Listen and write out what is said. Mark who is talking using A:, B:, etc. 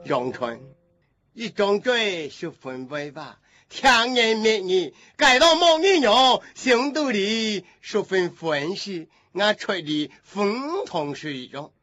A: 杨春，一张嘴十分委婉，甜言蜜语，改到某一样，心肚里十分欢喜，俺吹的风同水中。